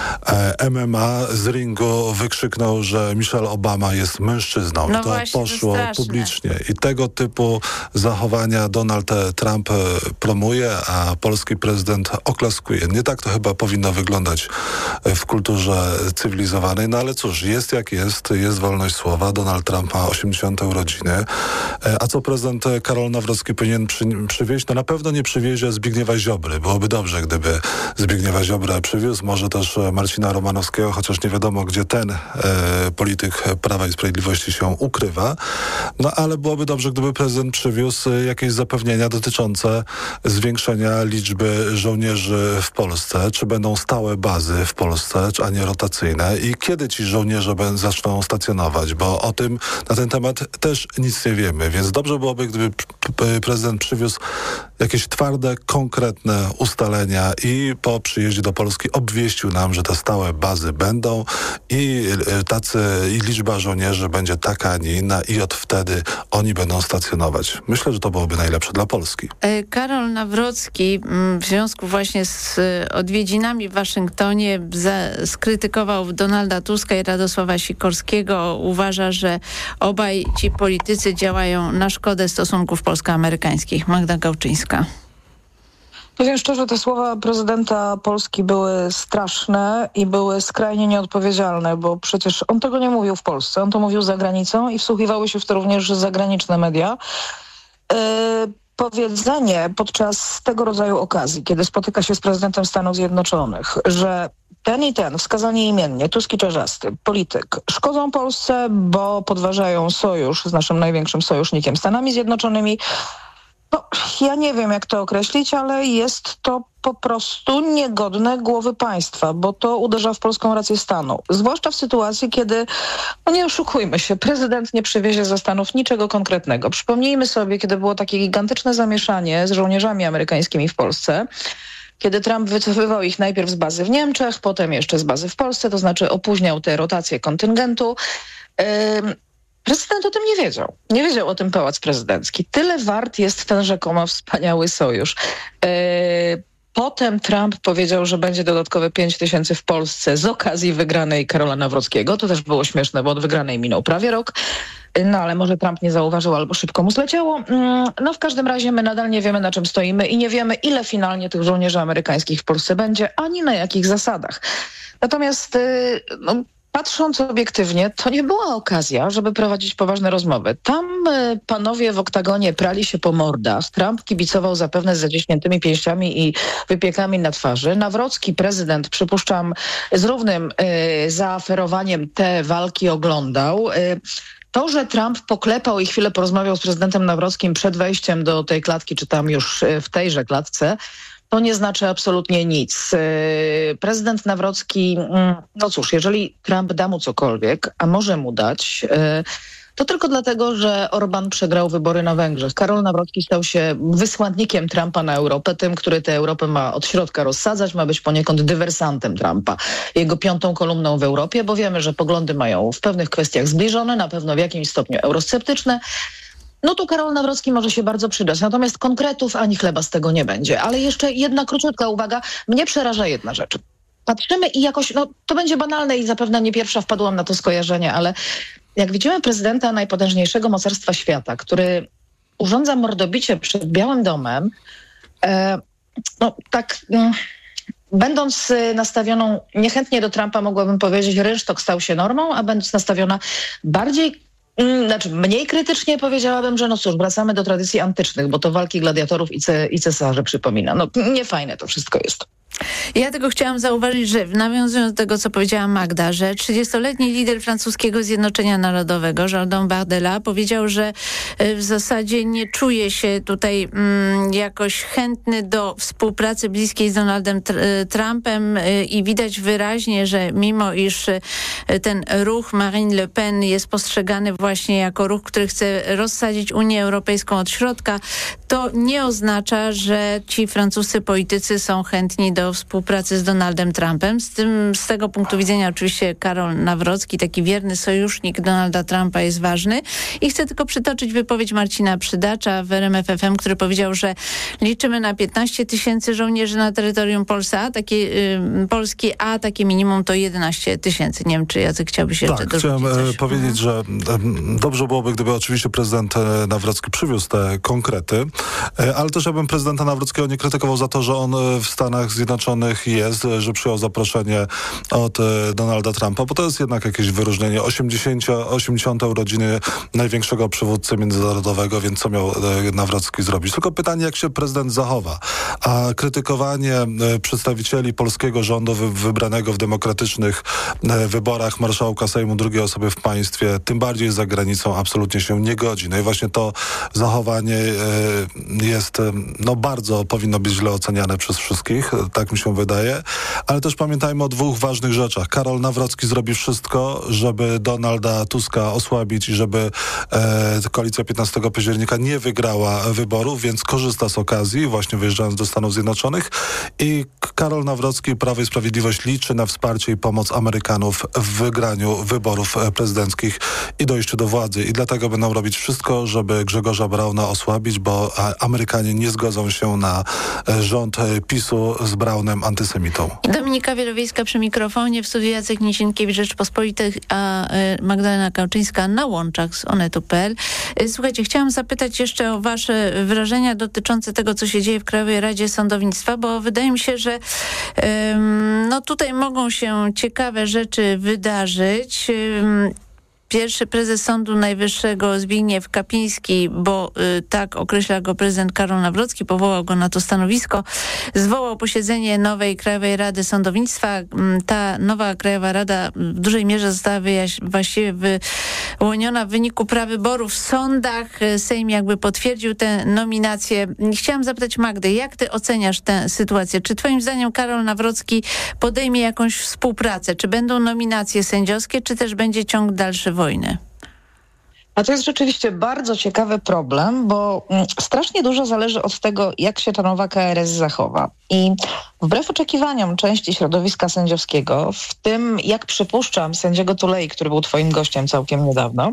M M A z ringu wykrzyknął, że Michelle Obama jest mężczyzną. No to właśnie, poszło to publicznie. I tego typu zachowania Donald Trump promuje, a polski prezydent oklaskuje. Nie tak to chyba powinno wyglądać w kulturze cywilizowanej. No ale cóż, jest jak jest. Jest wolność słowa. Donald Trump ma osiemdziesiąte urodziny. A co prezydent Karol Nawrocki powinien przy, przywieźć? No na pewno nie przywiezie Zbigniewa Ziobry. Byłoby dobrze, gdyby Zbigniewa Ziobrę przywiózł. Może też Marcina Romanowskiego, chociaż nie wiadomo, gdzie ten e, polityk Prawa i Sprawiedliwości się ukrywa. No ale byłoby dobrze, gdyby prezydent przywiózł jakieś zapewnienia dotyczące zwiększenia liczby żołnierzy w Polsce. Czy będą stałe bazy w Polsce, a nie rotacyjne? I kiedy ci żołnierze będą, zaczną stacjonować? Bo o tym, na ten temat też nic nie wiemy. Więc dobrze byłoby, gdyby prezydent przywiózł jakieś twarde, konkretne ustalenia i po przyjeździe do Polski obwieścił nam, że te stałe bazy będą i tacy, i liczba żołnierzy będzie taka, a nie inna i od wtedy oni będą stacjonować. Myślę, że to byłoby najlepsze dla Polski. Karol Nawrocki w związku właśnie z odwiedzinami w Waszyngtonie za, skrytykował Donalda Tuska i Radosława Sikorskiego. Uważa, że obaj ci politycy działają na szkodę stosunków polsko-amerykańskich. Magda Gałczyńska. Powiem szczerze, te słowa prezydenta Polski były straszne i były skrajnie nieodpowiedzialne, bo przecież on tego nie mówił w Polsce, on to mówił za granicą i wsłuchiwały się w to również zagraniczne media. Yy, powiedzenie podczas tego rodzaju okazji, kiedy spotyka się z prezydentem Stanów Zjednoczonych, że ten i ten, wskazanie imiennie, Tusk i Czarzasty, polityk, szkodzą Polsce, bo podważają sojusz z naszym największym sojusznikiem, Stanami Zjednoczonymi. No, ja nie wiem, jak to określić, ale jest to po prostu niegodne głowy państwa, bo to uderza w polską rację stanu. Zwłaszcza w sytuacji, kiedy, no nie oszukujmy się, prezydent nie przywiezie ze Stanów niczego konkretnego. Przypomnijmy sobie, kiedy było takie gigantyczne zamieszanie z żołnierzami amerykańskimi w Polsce, kiedy Trump wycofywał ich najpierw z bazy w Niemczech, potem jeszcze z bazy w Polsce, to znaczy opóźniał tę rotację kontyngentu. Yy, Prezydent o tym nie wiedział. Nie wiedział o tym Pałac Prezydencki. Tyle wart jest ten rzekomo wspaniały sojusz. Yy, potem Trump powiedział, że będzie dodatkowe pięć tysięcy w Polsce z okazji wygranej Karola Nawrockiego. To też było śmieszne, bo od wygranej minął prawie rok. No ale może Trump nie zauważył albo szybko mu zleciało. No w każdym razie my nadal nie wiemy, na czym stoimy i nie wiemy, ile finalnie tych żołnierzy amerykańskich w Polsce będzie, ani na jakich zasadach. Natomiast no, Patrząc obiektywnie, to nie była okazja, żeby prowadzić poważne rozmowy. Tam y, panowie w oktagonie prali się po mordach. Trump kibicował zapewne z zaciśniętymi pięściami i wypiekami na twarzy. Nawrocki, prezydent, przypuszczam, z równym y, zaaferowaniem te walki oglądał. Y, To, że Trump poklepał i chwilę porozmawiał z prezydentem Nawrockim przed wejściem do tej klatki, czy tam już w tejże klatce, to nie znaczy absolutnie nic. Prezydent Nawrocki, no cóż, jeżeli Trump da mu cokolwiek, a może mu dać, to tylko dlatego, że Orbán przegrał wybory na Węgrzech. Karol Nawrocki stał się wysłannikiem Trumpa na Europę, tym, który tę Europę ma od środka rozsadzać, ma być poniekąd dywersantem Trumpa. Jego piątą kolumną w Europie, bo wiemy, że poglądy mają w pewnych kwestiach zbliżone, na pewno w jakimś stopniu eurosceptyczne. No tu Karol Nawrocki może się bardzo przydać. Natomiast konkretów ani chleba z tego nie będzie. Ale jeszcze jedna króciutka uwaga. Mnie przeraża jedna rzecz. Patrzymy i jakoś, no to będzie banalne i zapewne nie pierwsza wpadłam na to skojarzenie, ale jak widzimy prezydenta najpotężniejszego mocarstwa świata, który urządza mordobicie przed Białym Domem, e, no tak... No, będąc nastawioną niechętnie do Trumpa, mogłabym powiedzieć, rynsztok stał się normą, a będąc nastawiona bardziej, znaczy mniej krytycznie, powiedziałabym, że no cóż, wracamy do tradycji antycznych, bo to walki gladiatorów i, ce, i cesarzy przypomina. No niefajne to wszystko jest. Ja tego chciałam zauważyć, że nawiązując do tego, co powiedziała Magda, że trzydziestoletni lider francuskiego Zjednoczenia Narodowego, Jordan Bardella, powiedział, że w zasadzie nie czuje się tutaj mm, jakoś chętny do współpracy bliskiej z Donaldem Trumpem i widać wyraźnie, że mimo iż ten ruch Marine Le Pen jest postrzegany właśnie jako ruch, który chce rozsadzić Unię Europejską od środka, to nie oznacza, że ci francuscy politycy są chętni do współpracy z Donaldem Trumpem. Z tym, z tego punktu widzenia oczywiście Karol Nawrocki, taki wierny sojusznik Donalda Trumpa, jest ważny. I chcę tylko przytoczyć wypowiedź Marcina Przydacza w R M F F M, który powiedział, że liczymy na piętnaście tysięcy żołnierzy na terytorium Polska, a takie, y, Polski, a takie minimum to jedenaście tysięcy. Nie wiem, czy Jacek chciałbyś jeszcze tak, dorzucić chciałem coś? powiedzieć, że dobrze byłoby, gdyby oczywiście prezydent Nawrocki przywiózł te konkrety, ale też ja bym prezydenta Nawrockiego nie krytykował za to, że on w Stanach Zjednoczonych jest, że przyjął zaproszenie od Donalda Trumpa, bo to jest jednak jakieś wyróżnienie. osiemdziesiąte urodziny największego przywódcy międzynarodowego, więc co miał Nawrocki zrobić? Tylko pytanie, jak się prezydent zachowa. A krytykowanie przedstawicieli polskiego rządu wybranego w demokratycznych wyborach marszałka Sejmu, drugiej osoby w państwie, tym bardziej za granicą, absolutnie się nie godzi. No i właśnie to zachowanie jest, no bardzo powinno być źle oceniane przez wszystkich, tak mi się wydaje, ale też pamiętajmy o dwóch ważnych rzeczach. Karol Nawrocki zrobi wszystko, żeby Donalda Tuska osłabić i żeby e, koalicja piętnastego października nie wygrała wyborów, więc korzysta z okazji, właśnie wyjeżdżając do Stanów Zjednoczonych, i Karol Nawrocki, Prawo i Sprawiedliwość, liczy na wsparcie i pomoc Amerykanów w wygraniu wyborów prezydenckich i dojściu do władzy. I dlatego będą robić wszystko, żeby Grzegorza Brauna osłabić, bo Amerykanie nie zgodzą się na rząd PiSu z Braunem antysemitą. Dominika Wielowiejska przy mikrofonie, w studiu Jacek Niesienkiewicz, Rzeczpospolitej, a Magdalena Kałczyńska na łączach z onetu kropka p l. Słuchajcie, chciałam zapytać jeszcze o wasze wrażenia dotyczące tego, co się dzieje w Krajowej Radzie Sądownictwa, bo wydaje mi się, że um, no tutaj mogą się ciekawe rzeczy wydarzyć. Um, Pierwszy prezes Sądu Najwyższego Zbigniew Kapiński, bo y, tak określa go prezydent Karol Nawrocki, powołał go na to stanowisko, zwołał posiedzenie nowej Krajowej Rady Sądownictwa. Ta nowa Krajowa Rada w dużej mierze została wyjaś- właściwie wyłoniona w wyniku prawyborów w sądach. Sejm jakby potwierdził tę nominację. Chciałam zapytać Magdy, jak ty oceniasz tę sytuację? Czy twoim zdaniem Karol Nawrocki podejmie jakąś współpracę? Czy będą nominacje sędziowskie, czy też będzie ciąg dalszy wojny? A to jest rzeczywiście bardzo ciekawy problem, bo strasznie dużo zależy od tego, jak się ta nowa K R S zachowa. I wbrew oczekiwaniom części środowiska sędziowskiego, w tym, jak przypuszczam, sędziego Tulei, który był twoim gościem całkiem niedawno,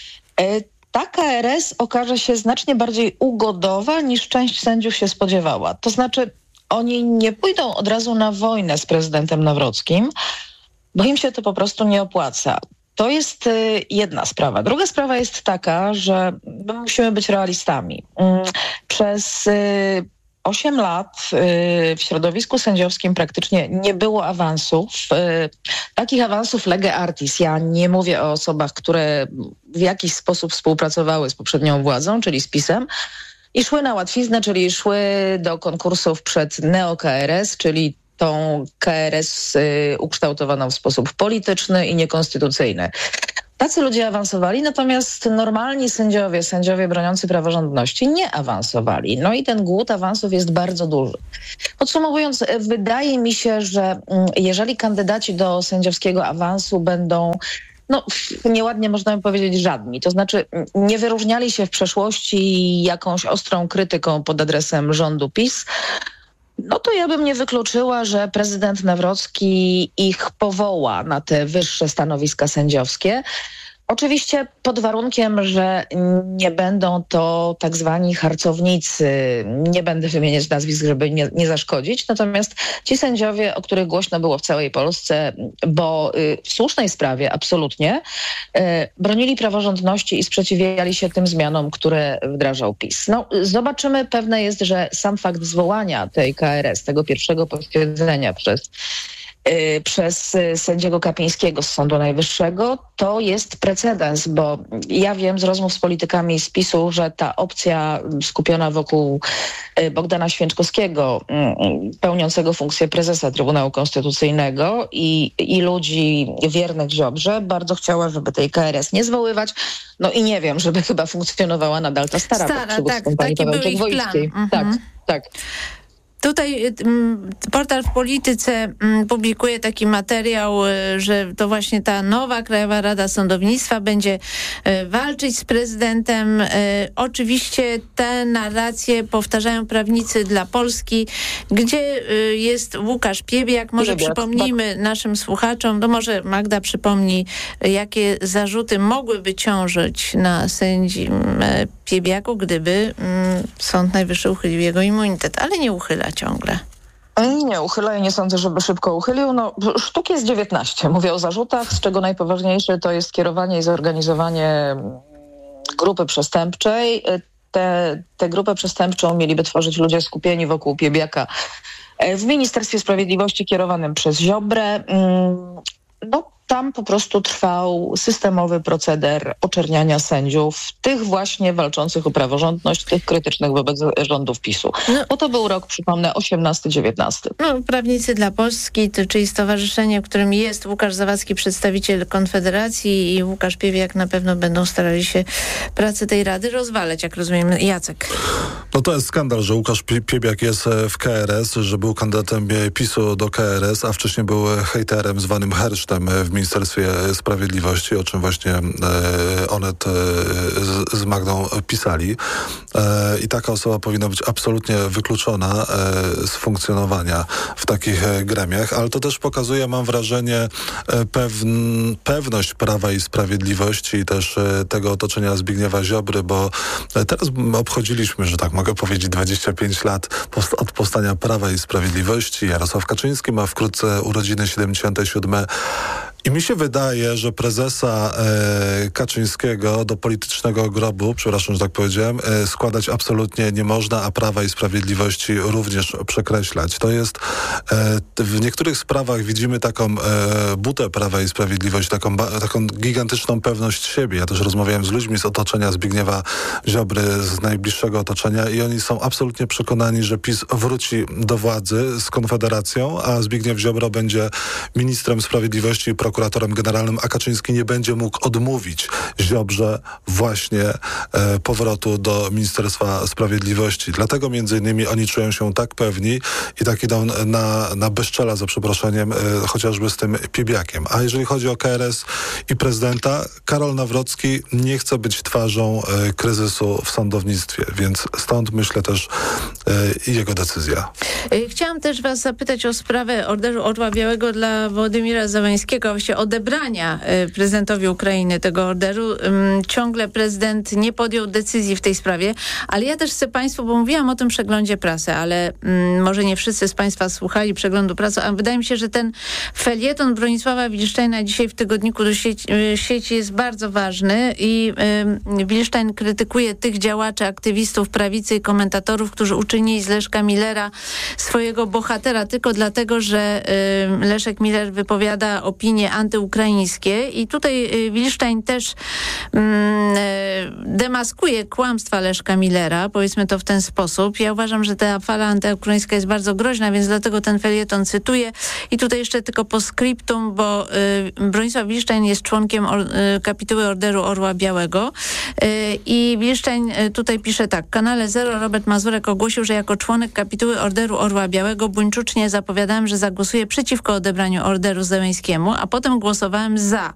ta K R S okaże się znacznie bardziej ugodowa, niż część sędziów się spodziewała. To znaczy, oni nie pójdą od razu na wojnę z prezydentem Nawrockim, bo im się to po prostu nie opłaca. To jest y, jedna sprawa. Druga sprawa jest taka, że my musimy być realistami. Mm, przez y, osiem lat w środowisku sędziowskim praktycznie nie było awansów. Takich awansów lege artis. Ja nie mówię o osobach, które w jakiś sposób współpracowały z poprzednią władzą, czyli z PiS-em, i szły na łatwiznę, czyli szły do konkursów przed neo-K R S, czyli tą K R S ukształtowaną w sposób polityczny i niekonstytucyjny. Tacy ludzie awansowali, natomiast normalni sędziowie, sędziowie broniący praworządności nie awansowali. No i ten głód awansów jest bardzo duży. Podsumowując, wydaje mi się, że jeżeli kandydaci do sędziowskiego awansu będą, no nieładnie można by powiedzieć, żadni, to znaczy nie wyróżniali się w przeszłości jakąś ostrą krytyką pod adresem rządu PiS, no to ja bym nie wykluczyła, że prezydent Nawrocki ich powoła na te wyższe stanowiska sędziowskie. Oczywiście pod warunkiem, że nie będą to tak zwani harcownicy. Nie będę wymieniać nazwisk, żeby nie, nie zaszkodzić. Natomiast ci sędziowie, o których głośno było w całej Polsce, bo y, w słusznej sprawie absolutnie, y, bronili praworządności i sprzeciwiali się tym zmianom, które wdrażał PiS. No, zobaczymy. Pewne jest, że sam fakt zwołania tej K R S, tego pierwszego posiedzenia przez przez sędziego Kapińskiego z Sądu Najwyższego, to jest precedens, bo ja wiem z rozmów z politykami z PiS-u, że ta opcja skupiona wokół Bogdana Święczkowskiego, pełniącego funkcję prezesa Trybunału Konstytucyjnego i, i ludzi wiernych Ziobrze, bardzo chciała, żeby tej K R S nie zwoływać. No i nie wiem, żeby chyba funkcjonowała nadal ta stara, stara tak, taki był ich plan. Mhm. Tak, tak. Tutaj portal w Polityce publikuje taki materiał, że to właśnie ta nowa Krajowa Rada Sądownictwa będzie walczyć z prezydentem. Oczywiście te narracje powtarzają prawnicy dla Polski, gdzie jest Łukasz Piebiak. Może Piebiak, przypomnijmy tak. naszym słuchaczom, no może Magda przypomni, jakie zarzuty mogłyby ciążyć na sędzim Piebiaku, gdyby Sąd Najwyższy uchylił jego immunitet, ale nie uchyla ciągle. Nie uchyla i nie sądzę, żeby szybko uchylił. No, sztuk jest dziewiętnaście. Mówię o zarzutach, z czego najpoważniejsze to jest kierowanie i zorganizowanie grupy przestępczej. Tę te, grupę przestępczą mieliby tworzyć ludzie skupieni wokół Piebiaka w Ministerstwie Sprawiedliwości kierowanym przez Ziobrę. No, tam po prostu trwał systemowy proceder oczerniania sędziów, tych właśnie walczących o praworządność, tych krytycznych wobec rządów PiS-u. No, bo to był rok, przypomnę, osiemnasty dziewiętnasty. No, Prawnicy dla Polski, czyli stowarzyszenie, w którym jest Łukasz Zawadzki, przedstawiciel Konfederacji, i Łukasz Piebiak na pewno będą starali się pracę tej Rady rozwalać, jak rozumiem. Jacek. No to jest skandal, że Łukasz Piebiak jest w K R S, że był kandydatem PiS-u do K R S, a wcześniej był hejterem zwanym Hersztem w Ministerstwie Sprawiedliwości, o czym właśnie e, Onet e, z, z Magdą pisali. E, I taka osoba powinna być absolutnie wykluczona e, z funkcjonowania w takich e, gremiach, ale to też pokazuje, mam wrażenie, e, pewn, pewność Prawa i Sprawiedliwości i też e, tego otoczenia Zbigniewa Ziobry, bo e, teraz obchodziliśmy, że tak mogę powiedzieć, dwadzieścia pięć lat post- od powstania Prawa i Sprawiedliwości. Jarosław Kaczyński ma wkrótce urodziny siedemdziesiąte siódme. I mi się wydaje, że prezesa e, Kaczyńskiego do politycznego grobu, przepraszam, że tak powiedziałem, e, składać absolutnie nie można, a Prawa i Sprawiedliwości również przekreślać. To jest, e, w niektórych sprawach widzimy taką e, butę Prawa i Sprawiedliwości, taką, ba, taką gigantyczną pewność siebie. Ja też rozmawiałem z ludźmi z otoczenia Zbigniewa Ziobry, z najbliższego otoczenia, i oni są absolutnie przekonani, że PiS wróci do władzy z Konfederacją, a Zbigniew Ziobro będzie ministrem sprawiedliwości i prokuratorem prokuratorem generalnym, a Kaczyński nie będzie mógł odmówić Ziobrze właśnie e, powrotu do Ministerstwa Sprawiedliwości. Dlatego między innymi oni czują się tak pewni i tak idą na, na bezczela, za przeproszeniem, e, chociażby z tym Piebiakiem. A jeżeli chodzi o K R S i prezydenta, Karol Nawrocki nie chce być twarzą e, kryzysu w sądownictwie, więc stąd myślę też e, jego decyzja. Chciałam też was zapytać o sprawę Orderu Orła Białego dla Władimira Zełenskiego. sensie odebrania prezydentowi Ukrainy tego orderu. Ciągle prezydent nie podjął decyzji w tej sprawie, ale ja też chcę Państwu, bo mówiłam o tym przeglądzie prasy, ale mm, może nie wszyscy z Państwa słuchali przeglądu prasy, a wydaje mi się, że ten felieton Bronisława Wilsztajna dzisiaj w tygodniku do sieci, sieci jest bardzo ważny i y, Wilsztajn krytykuje tych działaczy, aktywistów prawicy i komentatorów, którzy uczynili z Leszka Millera swojego bohatera tylko dlatego, że y, Leszek Miller wypowiada opinie antyukraińskie i tutaj y, Wilsztajn też y, demaskuje kłamstwa Leszka Millera, powiedzmy to w ten sposób. Ja uważam, że ta fala antyukraińska jest bardzo groźna, więc dlatego ten felieton cytuję. I tutaj jeszcze tylko po skryptum, bo y, Bronisław Wilsztajn jest członkiem or, y, kapituły Orderu Orła Białego y, i Wilsztajn y, tutaj pisze tak. W kanale Zero Robert Mazurek ogłosił, że jako członek kapituły Orderu Orła Białego buńczucznie zapowiadałem, że zagłosuję przeciwko odebraniu orderu Zełenskiemu, a potem głosowałem za.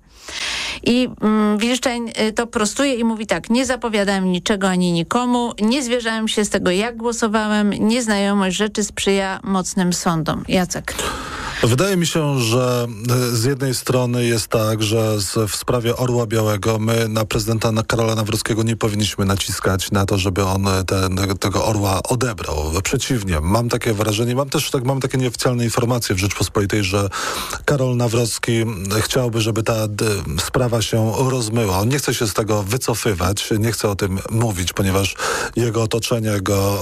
I mm, Wilsztajn y, to prostuje i mówi tak, nie zapowiadałem niczego ani nikomu, nie zwierzałem się z tego, jak głosowałem, nieznajomość rzeczy sprzyja mocnym sądom. Jacek. Wydaje mi się, że z jednej strony jest tak, że z, w sprawie Orła Białego my na prezydenta na Karola Nawrockiego nie powinniśmy naciskać na to, żeby on ten, tego orła odebrał. Przeciwnie, mam takie wrażenie, mam też tak, mam takie nieoficjalne informacje w Rzeczpospolitej, że Karol Nawrocki chciałby, żeby ta d, sprawa się rozmyła. On nie chce się z tego wycofywać, nie chce o tym mówić, ponieważ jego otoczenie, jego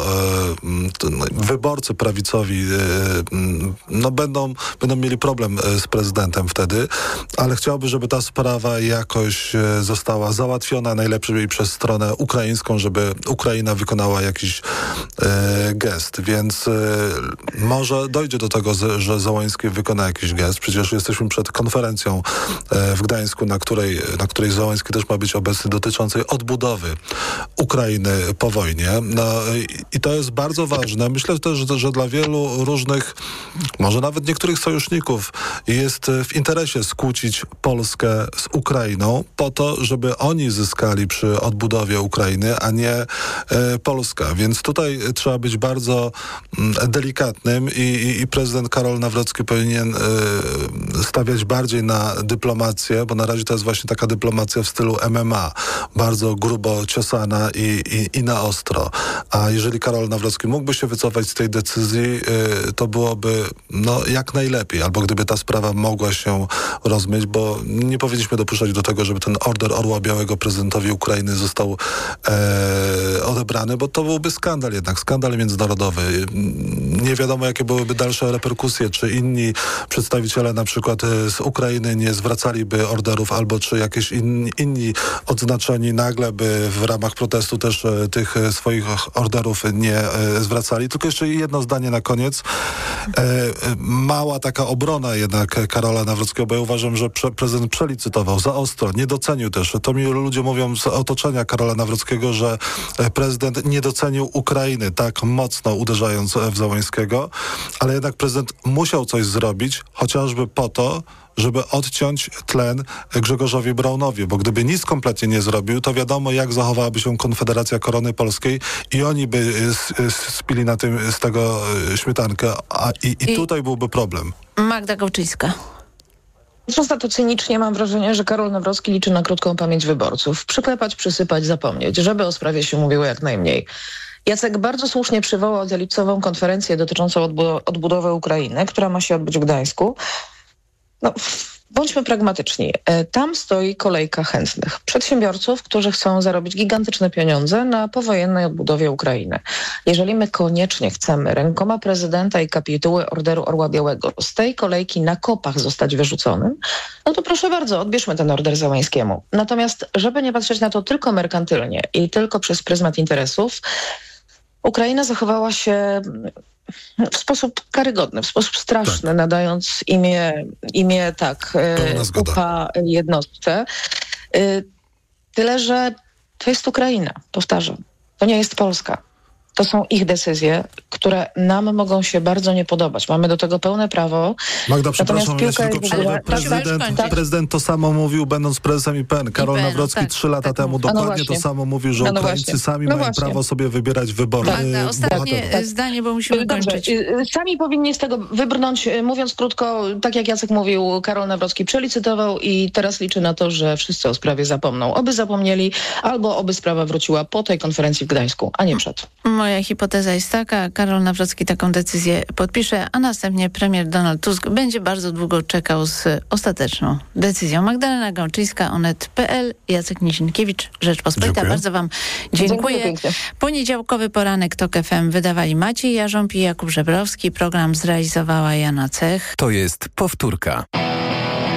e, wyborcy prawicowi e, no będą będą mieli problem z prezydentem wtedy, ale chciałby, żeby ta sprawa jakoś została załatwiona, najlepiej przez stronę ukraińską, żeby Ukraina wykonała jakiś e, gest, więc e, może dojdzie do tego, że Zełenski wykona jakiś gest. Przecież jesteśmy przed konferencją e, w Gdańsku, na której, na której Zełenski też ma być obecny, dotyczącej odbudowy Ukrainy po wojnie. No, i, i to jest bardzo ważne. Myślę też, że, że dla wielu różnych, może nawet niektórych sojuszników jest w interesie skłócić Polskę z Ukrainą po to, żeby oni zyskali przy odbudowie Ukrainy, a nie e, Polska. Więc tutaj trzeba być bardzo m, delikatnym i, i, i prezydent Karol Nawrocki powinien e, stawiać bardziej na dyplomację, bo na razie to jest właśnie taka dyplomacja w stylu M M A. Bardzo grubo ciosana i, i, i na ostro. A jeżeli Karol Nawrocki mógłby się wycofać z tej decyzji, e, to byłoby no, jak najlepiej. Albo gdyby ta sprawa mogła się rozmyć, bo nie powinniśmy dopuszczać do tego, żeby ten order Orła Białego prezydentowi Ukrainy został e, odebrany, bo to byłby skandal jednak, skandal międzynarodowy. Nie wiadomo, jakie byłyby dalsze reperkusje, czy inni przedstawiciele na przykład z Ukrainy nie zwracaliby orderów, albo czy jakieś inni, inni odznaczeni nagle by w ramach protestu też e, tych swoich orderów nie e, zwracali. Tylko jeszcze jedno zdanie na koniec. E, mała taka obrona jednak Karola Nawrockiego, bo ja uważam, że pre- prezydent przelicytował za ostro, nie docenił też. To mi ludzie mówią z otoczenia Karola Nawrockiego, że prezydent nie docenił Ukrainy tak mocno uderzając w Zełenskiego, ale jednak prezydent musiał coś zrobić, chociażby po to, żeby odciąć tlen Grzegorzowi Braunowi, bo gdyby nic kompletnie nie zrobił, to wiadomo, jak zachowałaby się Konfederacja Korony Polskiej i oni by spili na tym z tego śmietankę, a i, i tutaj byłby problem. Magda Gałczyńska. Często to cynicznie mam wrażenie, że Karol Nawrocki liczy na krótką pamięć wyborców. Przyklepać, przysypać, zapomnieć, żeby o sprawie się mówiło jak najmniej. Jacek bardzo słusznie przywołał lipcową konferencję dotyczącą odbu- odbudowy Ukrainy, która ma się odbyć w Gdańsku. No, bądźmy pragmatyczni. Tam stoi kolejka chętnych przedsiębiorców, którzy chcą zarobić gigantyczne pieniądze na powojennej odbudowie Ukrainy. Jeżeli my koniecznie chcemy rękoma prezydenta i kapituły Orderu Orła Białego z tej kolejki na kopach zostać wyrzuconym, no to proszę bardzo, odbierzmy ten order Zełenskiemu. Natomiast, żeby nie patrzeć na to tylko merkantylnie i tylko przez pryzmat interesów, Ukraina zachowała się w sposób karygodny, w sposób straszny, tak. nadając imię, imię tak, U P A jednostce. Tyle, że to jest Ukraina, powtarzam. To nie jest Polska. To są ich decyzje, które nam mogą się bardzo nie podobać. Mamy do tego pełne prawo. Magda, przepraszam, ja się tylko jest przerwę. Prezydent, prezydent to samo mówił, będąc prezesem I P N. Karol I P N, Nawrocki tak, trzy lata tak. temu No dokładnie właśnie. to samo mówił, że No, no Ukraińcy właśnie. sami No mają właśnie. prawo sobie wybierać wybory. Tak, Magda, ostatnie bohaterów. zdanie, bo musimy Dobrze, kończyć. y, sami powinni z tego wybrnąć. Y, Mówiąc krótko, tak jak Jacek mówił, Karol Nawrocki przelicytował i teraz liczy na to, że wszyscy o sprawie zapomną. Oby zapomnieli, albo oby sprawa wróciła po tej konferencji w Gdańsku, a nie przed. Moja hipoteza jest taka, Karol Nawrocki taką decyzję podpisze, a następnie premier Donald Tusk będzie bardzo długo czekał z ostateczną decyzją. Magdalena Gączyńska, Onet kropka p l, Jacek Nizinkiewicz, Rzeczpospolita. Dziękuję. Bardzo wam dziękuję. Dziękuję pięknie. Poniedziałkowy poranek TOK F M wydawali Maciej Jarząb i Jakub Żebrowski. Program zrealizowała Jana Cech. To jest powtórka.